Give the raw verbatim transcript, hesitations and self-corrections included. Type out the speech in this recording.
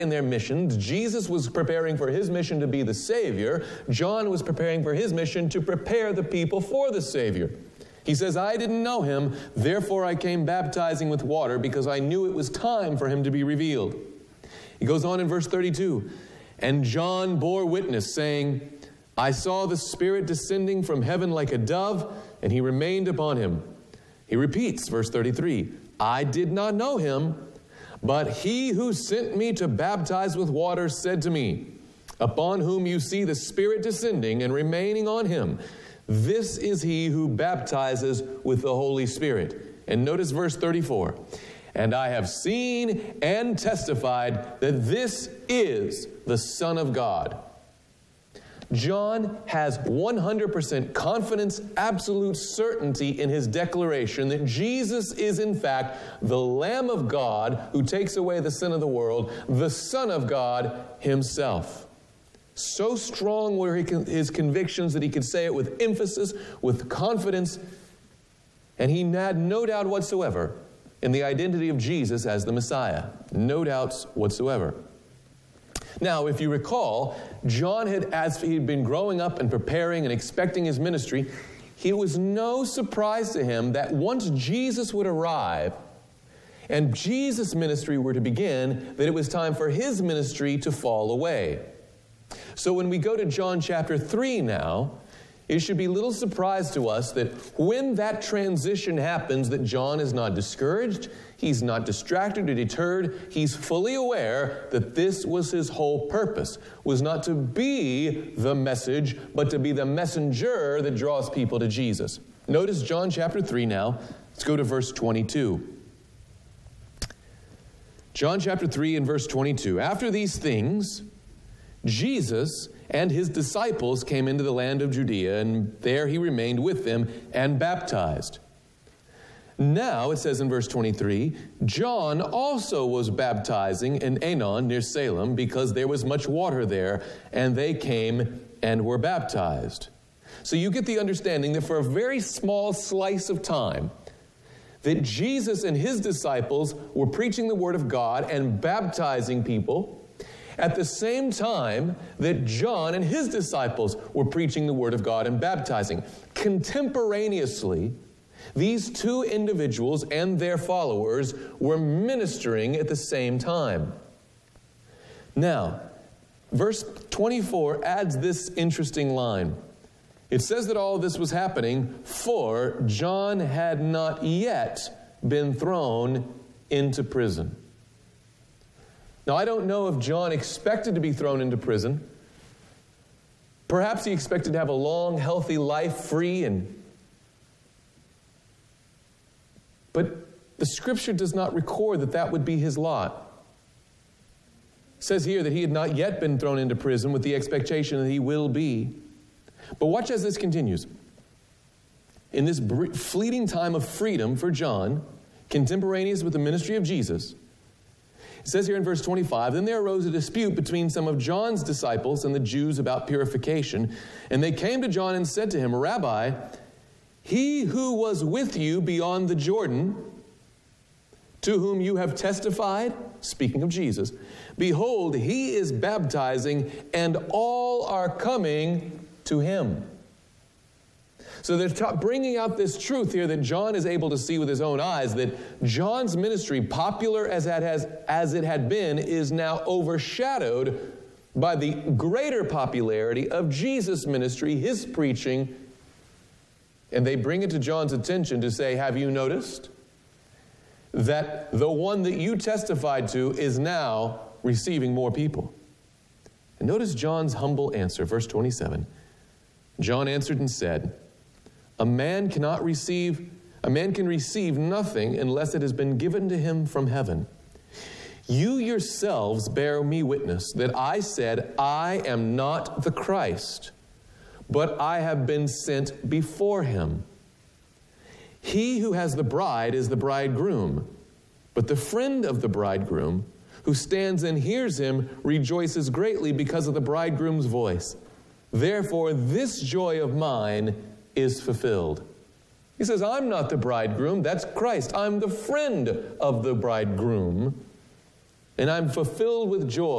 in their missions. Jesus was preparing for his mission to be the Savior. John was preparing for his mission to prepare the people for the Savior. He says, I didn't know him, therefore I came baptizing with water because I knew it was time for him to be revealed. He goes on in verse thirty-two, and John bore witness, saying, I saw the Spirit descending from heaven like a dove, and he remained upon him. He repeats, verse thirty-three, I did not know him, but he who sent me to baptize with water said to me, upon whom you see the Spirit descending and remaining on him, this is he who baptizes with the Holy Spirit. And notice verse thirty-four. And I have seen and testified that this is the Son of God. John has one hundred percent confidence, absolute certainty in his declaration that Jesus is in fact the Lamb of God who takes away the sin of the world, the Son of God himself. So strong were his convictions that he could say it with emphasis, with confidence, and he had no doubt whatsoever in the identity of Jesus as the Messiah. No doubts whatsoever. Now, if you recall, John had, as he had been growing up and preparing and expecting his ministry, it was no surprise to him that once Jesus would arrive and Jesus' ministry were to begin, that it was time for his ministry to fall away. So when we go to John chapter three now, it should be little surprise to us that when that transition happens, that John is not discouraged, he's not distracted or deterred, he's fully aware that this was his whole purpose, was not to be the message, but to be the messenger that draws people to Jesus. Notice John chapter three now. Let's go to verse twenty-two. John chapter three and verse twenty-two. After these things, Jesus and his disciples came into the land of Judea, and there he remained with them and baptized. Now, it says in verse twenty-three, John also was baptizing in Aenon near Salem, because there was much water there, and they came and were baptized. So you get the understanding that for a very small slice of time, that Jesus and his disciples were preaching the word of God and baptizing people, at the same time that John and his disciples were preaching the word of God and baptizing. Contemporaneously, these two individuals and their followers were ministering at the same time. Now, verse twenty-four adds this interesting line. It says that all of this was happening, for John had not yet been thrown into prison. Now, I don't know if John expected to be thrown into prison. Perhaps he expected to have a long, healthy life, free and... But the Scripture does not record that that would be his lot. It says here that he had not yet been thrown into prison with the expectation that he will be. But watch as this continues. In this fleeting time of freedom for John, contemporaneous with the ministry of Jesus, it says here in verse twenty-five, then there arose a dispute between some of John's disciples and the Jews about purification. And they came to John and said to him, Rabbi, he who was with you beyond the Jordan, to whom you have testified, speaking of Jesus, behold, he is baptizing, and all are coming to him. So they're ta- bringing out this truth here that John is able to see with his own eyes, that John's ministry, popular as it has, as it had been, is now overshadowed by the greater popularity of Jesus' ministry, his preaching. And they bring it to John's attention to say, have you noticed that the one that you testified to is now receiving more people? And notice John's humble answer, verse twenty-seven. John answered and said, A man cannot receive, a man can receive nothing unless it has been given to him from heaven. You yourselves bear me witness that I said, I am not the Christ, but I have been sent before him. He who has the bride is the bridegroom, but the friend of the bridegroom, who stands and hears him, rejoices greatly because of the bridegroom's voice. Therefore, this joy of mine is fulfilled. He says, I'm not the bridegroom, that's Christ. I'm the friend of the bridegroom, and I'm fulfilled with joy.